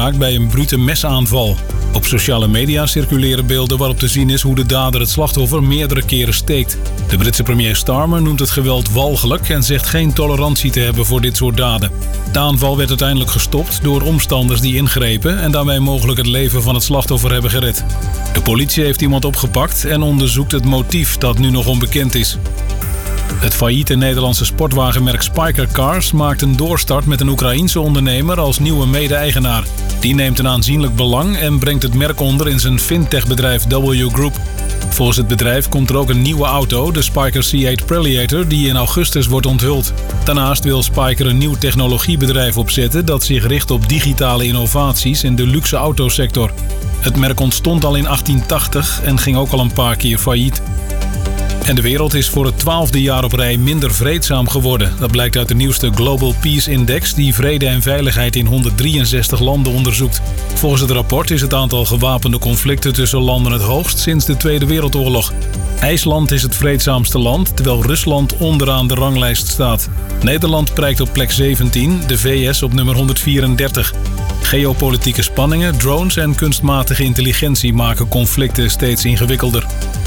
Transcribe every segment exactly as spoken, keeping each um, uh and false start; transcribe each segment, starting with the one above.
bij een brute mesaanval. Op sociale media circuleren beelden waarop te zien is hoe de dader het slachtoffer meerdere keren steekt. De Britse premier Starmer noemt het geweld walgelijk en zegt geen tolerantie te hebben voor dit soort daden. De aanval werd uiteindelijk gestopt door omstanders die ingrepen en daarmee mogelijk het leven van het slachtoffer hebben gered. De politie heeft iemand opgepakt en onderzoekt het motief dat nu nog onbekend is. Het failliete Nederlandse sportwagenmerk Spyker Cars maakt een doorstart met een Oekraïense ondernemer als nieuwe mede-eigenaar. Die neemt een aanzienlijk belang en brengt het merk onder in zijn fintechbedrijf W Group. Volgens het bedrijf komt er ook een nieuwe auto, de Spyker C acht Preliator, die in augustus wordt onthuld. Daarnaast wil Spyker een nieuw technologiebedrijf opzetten dat zich richt op digitale innovaties in de luxe autosector. Het merk ontstond al in achttien tachtig en ging ook al een paar keer failliet. En de wereld is voor het twaalfde jaar op rij minder vreedzaam geworden. Dat blijkt uit de nieuwste Global Peace Index die vrede en veiligheid in honderddrieënzestig landen onderzoekt. Volgens het rapport is het aantal gewapende conflicten tussen landen het hoogst sinds de Tweede Wereldoorlog. IJsland is het vreedzaamste land, terwijl Rusland onderaan de ranglijst staat. Nederland prijkt op plek zeventien, de V S op nummer honderdvierendertig. Geopolitieke spanningen, drones en kunstmatige intelligentie maken conflicten steeds ingewikkelder.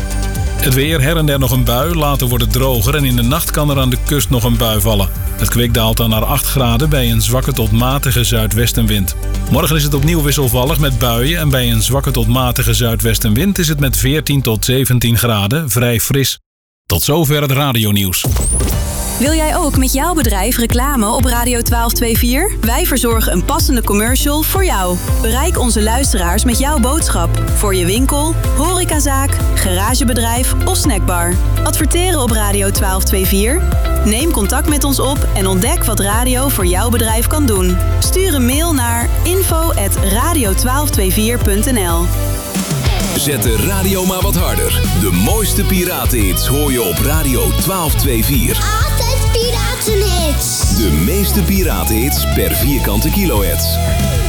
Het weer, her en der nog een bui, later wordt het droger en in de nacht kan er aan de kust nog een bui vallen. Het kwik daalt dan naar acht graden bij een zwakke tot matige zuidwestenwind. Morgen is het opnieuw wisselvallig met buien en bij een zwakke tot matige zuidwestenwind is het met veertien tot zeventien graden vrij fris. Tot zover het radionieuws. Wil jij ook met jouw bedrijf reclame op Radio twaalf vierentwintig? Wij verzorgen een passende commercial voor jou. Bereik onze luisteraars met jouw boodschap. Voor je winkel, horecazaak, garagebedrijf of snackbar. Adverteren op Radio twaalf vierentwintig? Neem contact met ons op en ontdek wat radio voor jouw bedrijf kan doen. Stuur een mail naar info at radio twaalf vierentwintig punt n l. Zet de radio maar wat harder. De mooiste piratenhits hoor je op Radio twaalf vierentwintig. Altijd piratenhits. De meeste piratenhits per vierkante kilohertz.